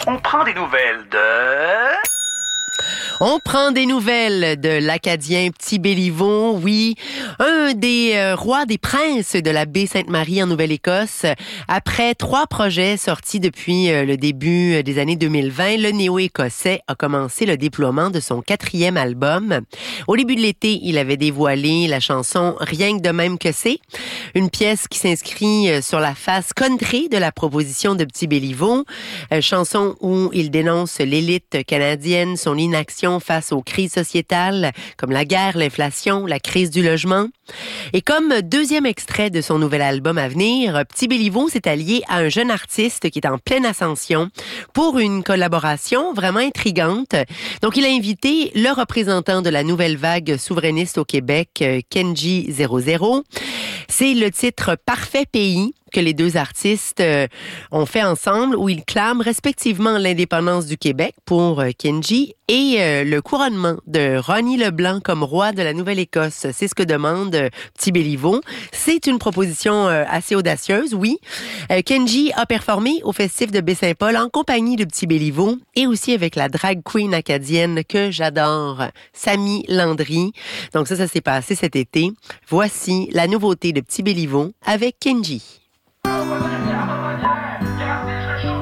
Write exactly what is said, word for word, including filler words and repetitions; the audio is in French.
On prend des nouvelles de... On prend des nouvelles de l'Acadien Petit Béliveau, oui, un des euh, rois des princes de la baie Sainte-Marie en Nouvelle-Écosse. Après trois projets sortis depuis euh, le début des années deux mille vingt, le néo-écossais a commencé le déploiement de son quatrième album. Au début de l'été, il avait dévoilé la chanson Rien que de même que c'est, une pièce qui s'inscrit sur la face country de la proposition de Petit Béliveau, euh, chanson où il dénonce l'élite canadienne, son inaction face aux crises sociétales comme la guerre, l'inflation, la crise du logement. Et comme deuxième extrait de son nouvel album à venir, Petit Béliveau s'est allié à un jeune artiste qui est en pleine ascension pour une collaboration vraiment intrigante. Donc, il a invité le représentant de la nouvelle vague souverainiste au Québec, Kenji zéro zéro. C'est le titre Parfait pays que les deux artistes euh, ont fait ensemble, où ils clament respectivement l'indépendance du Québec pour euh, Kenji et euh, le couronnement de Ronnie Leblanc comme roi de la Nouvelle-Écosse. C'est ce que demande euh, Petit Béliveau. C'est une proposition euh, assez audacieuse, oui. Euh, Kenji a performé au Festif de Baie-Saint-Paul en compagnie de Petit Béliveau et aussi avec la drag queen acadienne que j'adore, Samy Landry. Donc ça, ça s'est passé cet été. Voici la nouveauté de Petit Béliveau avec Kenji. Gardez ce show.